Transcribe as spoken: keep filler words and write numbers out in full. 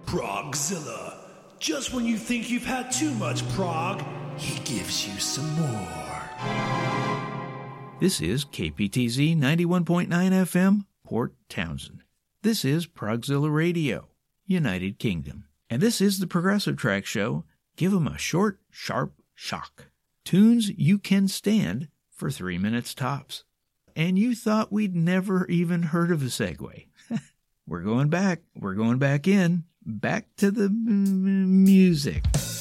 Progzilla. Just when you think you've had too much prog, he gives you some more. This is K P T Z ninety-one point nine F M, Port Townsend. This is Progzilla Radio, United Kingdom. And this is the Progressive Track Show. Give 'em a short, sharp shock. Tunes you can stand for three minutes tops. And you thought we'd never even heard of a segue. We're going back. We're going back in. Back to the m- m- music.